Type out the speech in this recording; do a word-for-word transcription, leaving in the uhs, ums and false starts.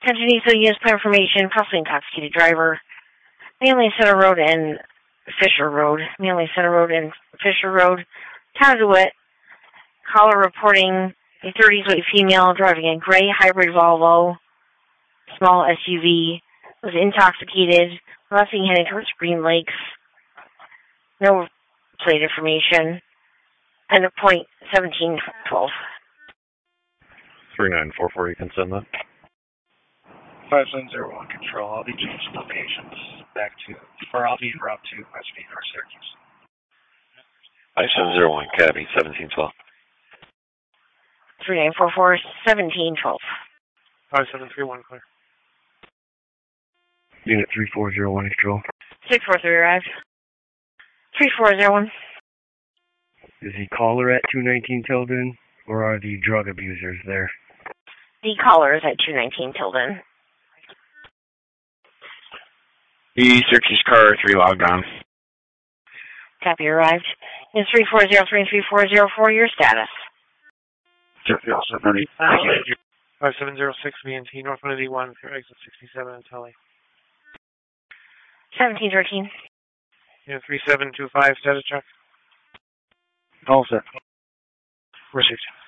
Attention needs to use plan information, possibly intoxicated driver. Manly Center Road and Fisher Road. Manly Center Road and Fisher Road. Town of DeWitt. Caller reporting a thirties weight female driving a gray hybrid Volvo, small S U V, was intoxicated, crossing heading towards Green Lakes. No plate information. End of point seventeen twelve. three nine four four, you can send that. five seven zero one control, I'll be changing locations back to, or I'll be en route to West Beach or Syracuse. five seven zero one, cabby, seventeen twelve. three nine four four, seventeen twelve. five seven three one, clear. Unit three four zero one, control. six four three arrived. three four zero one. Is the caller at two nineteen Tilden, or are the drug abusers there? The caller is at two nineteen Tilden. The Syracuse car three logged on. Copy arrived. It's three four zero three and three four zero four, your status. five seven zero six V N T, North one eighty-one, for exit sixty-seven and Tully. seventeen thirteen. Yeah, three seven two five, status check. All set. Received.